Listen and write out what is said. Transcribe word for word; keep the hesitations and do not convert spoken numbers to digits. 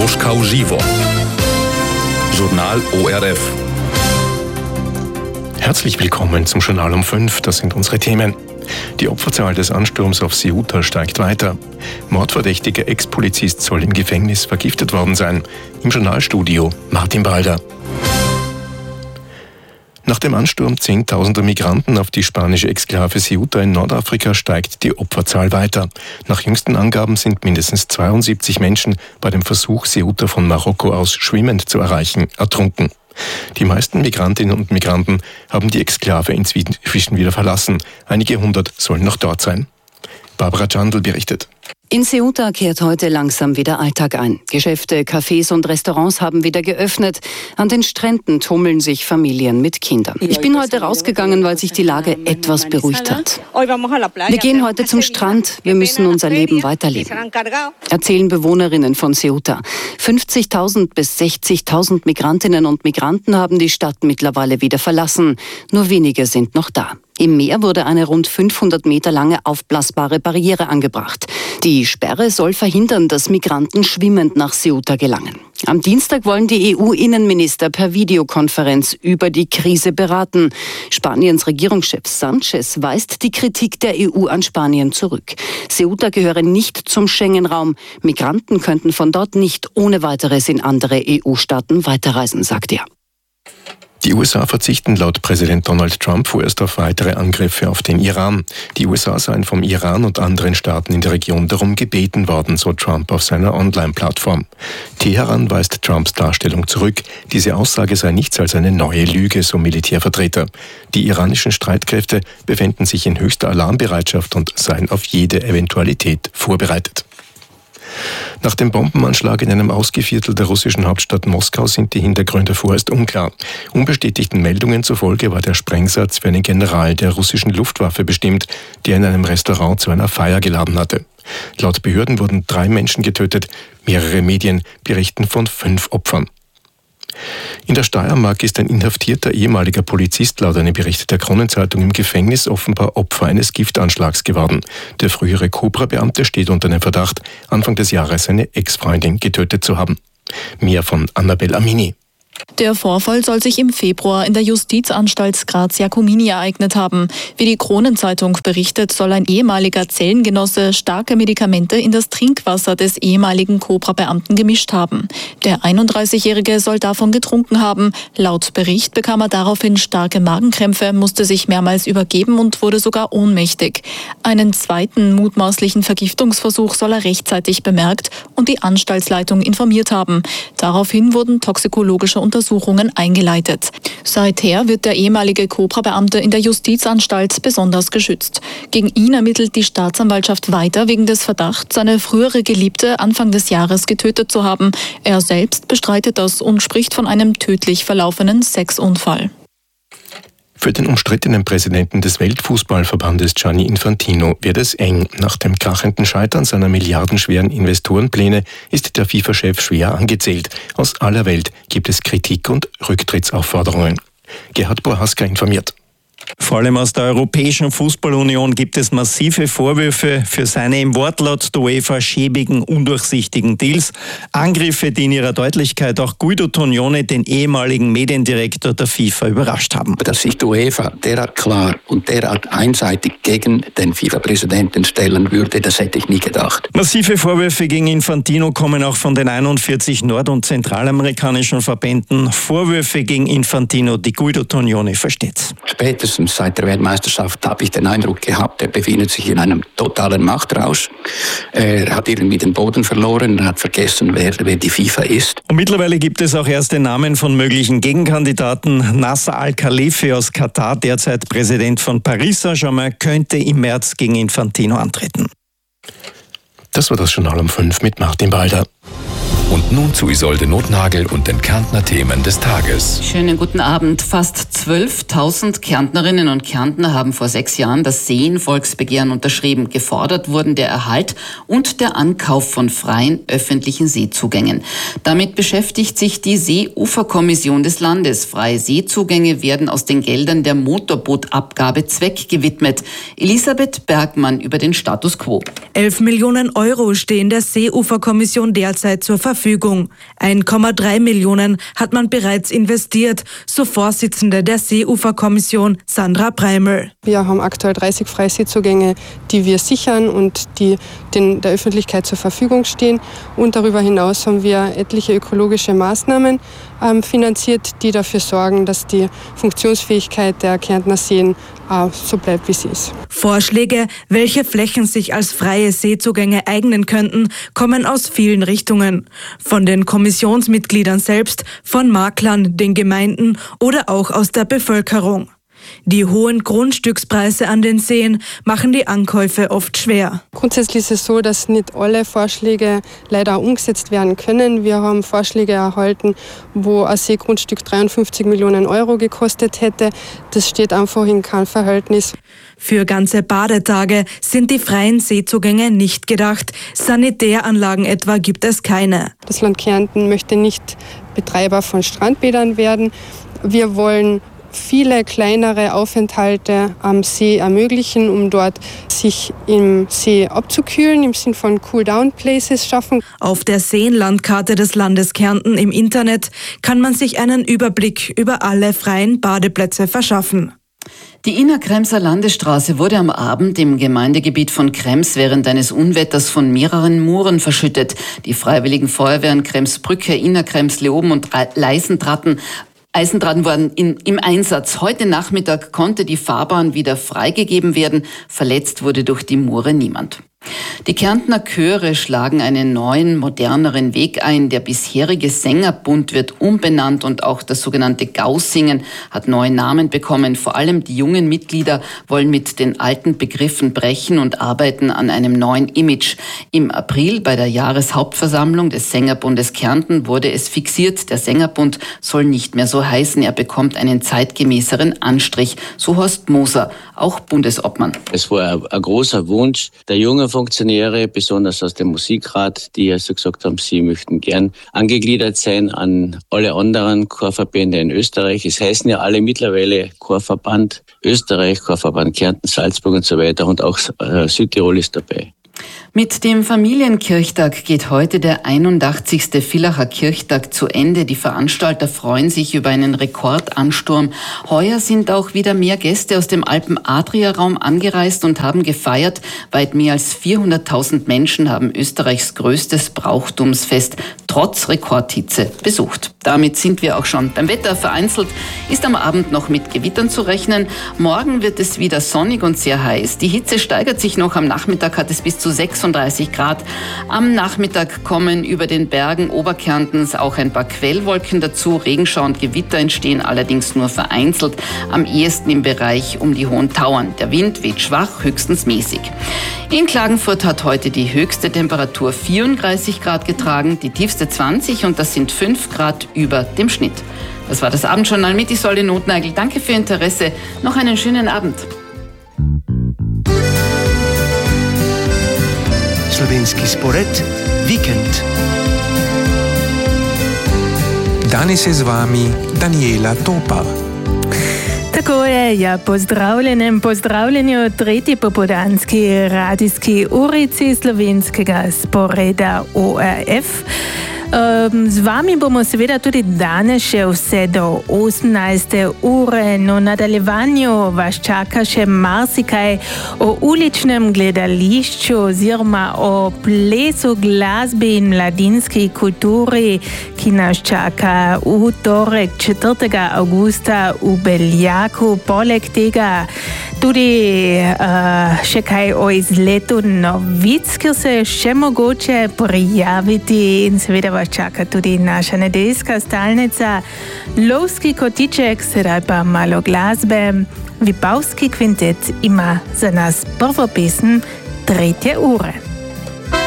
Moskau Živo. Journal O R F. Herzlich willkommen zum Journal um fünf. Das sind unsere Themen. Die Opferzahl des Ansturms auf Ceuta steigt weiter. Mordverdächtiger Ex-Polizist soll im Gefängnis vergiftet worden sein. Im Journalstudio Martin Balder. Nach dem Ansturm zehntausender Migranten auf die spanische Exklave Ceuta in Nordafrika steigt die Opferzahl weiter. Nach jüngsten Angaben sind mindestens zweiundsiebzig Menschen bei dem Versuch, Ceuta von Marokko aus schwimmend zu erreichen, ertrunken. Die meisten Migrantinnen und Migranten haben die Exklave inzwischen wieder verlassen. Einige hundert sollen noch dort sein. Barbara Chandl berichtet. In Ceuta kehrt heute langsam wieder Alltag ein. Geschäfte, Cafés und Restaurants haben wieder geöffnet. An den Stränden tummeln sich Familien mit Kindern. Ich bin heute rausgegangen, weil sich die Lage etwas beruhigt hat. Wir gehen heute zum Strand. Wir müssen unser Leben weiterleben, erzählen Bewohnerinnen von Ceuta. fünfzigtausend bis sechzigtausend Migrantinnen und Migranten haben die Stadt mittlerweile wieder verlassen. Nur wenige sind noch da. Im Meer wurde eine rund fünfhundert Meter lange aufblasbare Barriere angebracht. Die Sperre soll verhindern, dass Migranten schwimmend nach Ceuta gelangen. Am Dienstag wollen die E U-Innenminister per Videokonferenz über die Krise beraten. Spaniens Regierungschef Sanchez weist die Kritik der E U an Spanien zurück. Ceuta gehöre nicht zum Schengen-Raum. Migranten könnten von dort nicht ohne weiteres in andere E U-Staaten weiterreisen, sagt er. Die U S A verzichten laut Präsident Donald Trump vorerst auf weitere Angriffe auf den Iran. Die U S A seien vom Iran und anderen Staaten in der Region darum gebeten worden, so Trump auf seiner Online-Plattform. Teheran weist Trumps Darstellung zurück. Diese Aussage sei nichts als eine neue Lüge, so Militärvertreter. Die iranischen Streitkräfte befänden sich in höchster Alarmbereitschaft und seien auf jede Eventualität vorbereitet. Nach dem Bombenanschlag in einem Ausgeviertel der russischen Hauptstadt Moskau sind die Hintergründe vorerst unklar. Unbestätigten Meldungen zufolge war der Sprengsatz für einen General der russischen Luftwaffe bestimmt, der in einem Restaurant zu einer Feier geladen hatte. Laut Behörden wurden drei Menschen getötet, mehrere Medien berichten von fünf Opfern. In der Steiermark ist ein inhaftierter ehemaliger Polizist laut einem Bericht der Kronenzeitung im Gefängnis offenbar Opfer eines Giftanschlags geworden. Der frühere Cobra-Beamte steht unter dem Verdacht, Anfang des Jahres seine Ex-Freundin getötet zu haben. Mehr von Annabel Amini. Der Vorfall soll sich im Februar in der Justizanstalt Graz-Jakumini ereignet haben. Wie die Kronenzeitung berichtet, soll ein ehemaliger Zellengenosse starke Medikamente in das Trinkwasser des ehemaligen Cobra-Beamten gemischt haben. Der einunddreißigjährige soll davon getrunken haben. Laut Bericht bekam er daraufhin starke Magenkrämpfe, musste sich mehrmals übergeben und wurde sogar ohnmächtig. Einen zweiten mutmaßlichen Vergiftungsversuch soll er rechtzeitig bemerkt und die Anstaltsleitung informiert haben. Daraufhin wurden toxikologische Untersuchungen eingeleitet. Seither wird der ehemalige Cobra-Beamte in der Justizanstalt besonders geschützt. Gegen ihn ermittelt die Staatsanwaltschaft weiter wegen des Verdachts, seine frühere Geliebte Anfang des Jahres getötet zu haben. Er selbst bestreitet das und spricht von einem tödlich verlaufenen Sexunfall. Für den umstrittenen Präsidenten des Weltfußballverbandes Gianni Infantino wird es eng. Nach dem krachenden Scheitern seiner milliardenschweren Investorenpläne ist der FIFA-Chef schwer angezählt. Aus aller Welt gibt es Kritik und Rücktrittsaufforderungen. Gerhard Bohaska informiert. Vor allem aus der Europäischen Fußballunion gibt es massive Vorwürfe für seine im Wortlaut der UEFA schäbigen, undurchsichtigen Deals. Angriffe, die in ihrer Deutlichkeit auch Guido Tognone, den ehemaligen Mediendirektor der FIFA, überrascht haben. Dass sich die UEFA derart klar und derart einseitig gegen den FIFA-Präsidenten stellen würde, das hätte ich nie gedacht. Massive Vorwürfe gegen Infantino kommen auch von den einundvierzig nord- und zentralamerikanischen Verbänden. Vorwürfe gegen Infantino, die Guido Tognone versteht. Spätestens seit der Weltmeisterschaft habe ich den Eindruck gehabt, er befindet sich in einem totalen Machtrausch. Er hat irgendwie den Boden verloren, er hat vergessen, wer, wer die FIFA ist. Und mittlerweile gibt es auch erste Namen von möglichen Gegenkandidaten. Nasser Al-Khalifi aus Katar, derzeit Präsident von Paris Saint-Germain, könnte im März gegen Infantino antreten. Das war das Journal um fünf mit Martin Balder. Und nun zu Isolde Nothnagel und den Kärntner Themen des Tages. Schönen guten Abend. Fast zwölftausend Kärntnerinnen und Kärntner haben vor sechs Jahren das Seen-Volksbegehren unterschrieben. Gefordert wurden der Erhalt und der Ankauf von freien öffentlichen Seezugängen. Damit beschäftigt sich die Seeuferkommission des Landes. Freie Seezugänge werden aus den Geldern der Motorbootabgabe zweckgewidmet. Elisabeth Bergmann über den Status quo. Elf Millionen Euro stehen der Seeuferkommission derzeit zur Verfügung. Verfügung. eins Komma drei Millionen hat man bereits investiert, so Vorsitzende der Seeuferkommission Sandra Breimel. Wir haben aktuell dreißig Freiseezugänge, die wir sichern und die den, der Öffentlichkeit zur Verfügung stehen. Und darüber hinaus haben wir etliche ökologische Maßnahmen ähm, finanziert, die dafür sorgen, dass die Funktionsfähigkeit der Kärntner Seen äh, so bleibt, wie sie ist. Vorschläge, welche Flächen sich als freie Seezugänge eignen könnten, kommen aus vielen Richtungen. Von den Kommissionsmitgliedern selbst, von Maklern, den Gemeinden oder auch aus der Bevölkerung. Die hohen Grundstückspreise an den Seen machen die Ankäufe oft schwer. Grundsätzlich ist es so, dass nicht alle Vorschläge leider umgesetzt werden können. Wir haben Vorschläge erhalten, wo ein Seegrundstück dreiundfünfzig Millionen Euro gekostet hätte. Das steht einfach in keinem Verhältnis. Für ganze Badetage sind die freien Seezugänge nicht gedacht. Sanitäranlagen etwa gibt es keine. Das Land Kärnten möchte nicht Betreiber von Strandbädern werden. Wir wollen viele kleinere Aufenthalte am See ermöglichen, um dort sich im See abzukühlen, im Sinn von Cool-Down-Places schaffen. Auf der Seenlandkarte des Landes Kärnten im Internet kann man sich einen Überblick über alle freien Badeplätze verschaffen. Die Innerkremser Landesstraße wurde am Abend im Gemeindegebiet von Krems während eines Unwetters von mehreren Mooren verschüttet. Die Freiwilligen Feuerwehren Kremsbrücke, Innerkrems, Leoben und Leisentratten Eisendraten waren in, im Einsatz. Heute Nachmittag konnte die Fahrbahn wieder freigegeben werden. Verletzt wurde durch die Moore niemand. Die Kärntner Chöre schlagen einen neuen, moderneren Weg ein. Der bisherige Sängerbund wird umbenannt und auch das sogenannte Gaussingen hat neue Namen bekommen. Vor allem die jungen Mitglieder wollen mit den alten Begriffen brechen und arbeiten an einem neuen Image. Im April bei der Jahreshauptversammlung des Sängerbundes Kärnten wurde es fixiert. Der Sängerbund soll nicht mehr so heißen. Er bekommt einen zeitgemäßeren Anstrich. So Horst Moser, auch Bundesobmann. Es war ein, ein großer Wunsch der jungen Funktionäre, besonders aus dem Musikrat, die also gesagt haben, sie möchten gern angegliedert sein an alle anderen Chorverbände in Österreich. Es heißen ja alle mittlerweile Chorverband Österreich, Chorverband Kärnten, Salzburg und so weiter und auch äh, Südtirol ist dabei. Mit dem Familienkirchtag geht heute der einundachtzigste Villacher Kirchtag zu Ende. Die Veranstalter freuen sich über einen Rekordansturm. Heuer sind auch wieder mehr Gäste aus dem Alpen-Adria-Raum angereist und haben gefeiert. Weit mehr als vierhunderttausend Menschen haben Österreichs größtes Brauchtumsfest trotz Rekordhitze besucht. Damit sind wir auch schon beim Wetter. Vereinzelt ist am Abend noch mit Gewittern zu rechnen. Morgen wird es wieder sonnig und sehr heiß. Die Hitze steigert sich noch. Am Nachmittag hat es bis zu sechsunddreißig Grad. Am Nachmittag kommen über den Bergen Oberkärntens auch ein paar Quellwolken dazu. Regenschauer und Gewitter entstehen allerdings nur vereinzelt, am ehesten im Bereich um die Hohen Tauern. Der Wind weht schwach, höchstens mäßig. In Klagenfurt hat heute die höchste Temperatur vierunddreißig Grad getragen, die tiefste zwanzig und das sind fünf Grad über dem Schnitt. Das war das Abendjournal mit Isolde Notnagel. Danke für Ihr Interesse. Noch einen schönen Abend. Slovenski spored Vikend. Danes je z vami Daniela Topar. Tako je, ja, pozdravljenem, pozdravljeni v tretji popoldanski radijski urici slovenskega sporeda O R F. Z vami bomo seveda tudi danes še vse do osemnajste ure, no nadaljevanju vas čaka še marsikaj o uličnem gledališču oziroma o plesu, glasbi in mladinski kulturi, ki nas čaka v torek četrtega avgusta v Beljaku. Poleg tega tudi uh, še kaj o izletu novic, ker se je še mogoče prijaviti in seveda vas čaka tudi naša nedeljska stalnica Lovski kotiček, sedaj pa malo glasbe. Vipavski kvintet ima za nas prvo pesem tretje ure.